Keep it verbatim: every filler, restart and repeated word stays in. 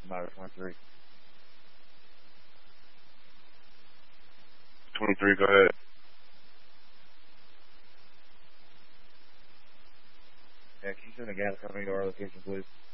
Matter twenty-three. twenty-three, go ahead. Yeah, can you send a gas company to our location, please?